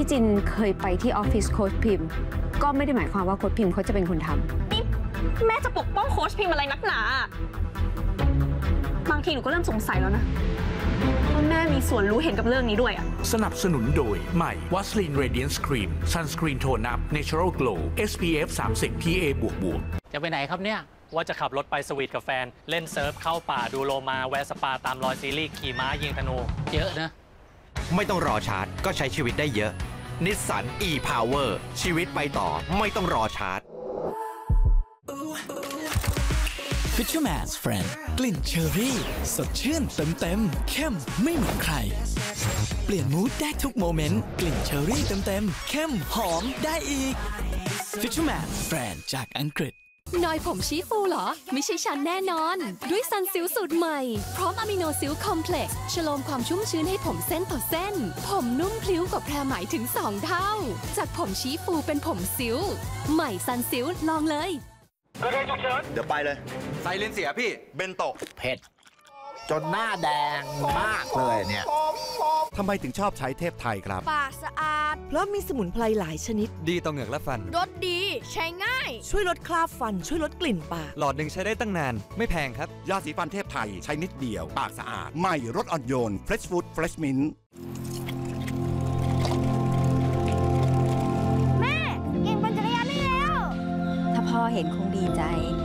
ที่จินเคยไปที่ออฟฟิศโค้ชพิมพ์ก็ไม่ได้หมายความว่าโค้ชพิมพ์เขาจะเป็นคนทำนี่แม่จะปกป้องโค้ชพิมพ์อะไรนักหนาบางทีหนูก็เริ่มสงสัยแล้วนะว่าแม่มีส่วนรู้เห็นกับเรื่องนี้ด้วยอะสนับสนุนโดยใหม่วัสลินเรเดียนส์ครีมซันสกรีนโทนอัพเนเชอรัลโกลว์ SPF 30 PA บวกจะไปไหนครับเนี่ยว่าจะขับรถไปสวีทกับแฟนเล่นเซิร์ฟเข้าป่าดูโลมาแวะสปาตามรอยซีรีส์ขี่ม้ายิงธนูเยอะนะไม่ต้องรอชาร์จก็ใช้ชีวิตได้เยอะนิสสัน e-Power ชีวิตไปต่อไม่ต้องรอชาร์จ Fisherman's Friend กลิ่นเชอร์รี่สดชื่นเต็มเข้มไม่เหมือนใครเปลี่ยนมูดได้ทุกโมเมนต์กลิ่นเชอร์รี่เต็มเข้มหอมได้อีก Fisherman's Friend จากอังกฤษนอยผมชี้ฟูเหรอไม่ใช่ฉันแน่นอนด้วยซันซิลสูตรใหม่พร้อมอะมิโนซิลคอมเพล็กซ์ฉโลมความชุ่มชื้นให้ผมเส้นต่อเส้นผมนุ่มพลิ้วกว่าแพรไหมถึง2 เท่าจากผมชี้ฟูเป็นผมซิลใหม่ซันซิลลองเลยเดี๋ยวไปเลยไซเลนเสียพี่เบนโตะเผ็ดจนหน้าแดงมากเลยเนี่ยทำไมถึงชอบใช้เทพไทยครับปากสะอาดเพราะมีสมุนไพรหลายชนิดดีต่อเหงือกและฟันรสดีใช้ง่ายช่วยลดคราบฟันช่วยลดกลิ่นปากหลอดหนึ่งใช้ได้ตั้งนานไม่แพงครับยาสีฟันเทพไทยใช้นิดเดียวปากสะอาดใหม่รสอ่อนโยน Fresh Food Fresh Mint แม่เก่งปั่นจักรยานได้แล้วถ้าพ่อเห็นคงดีใจ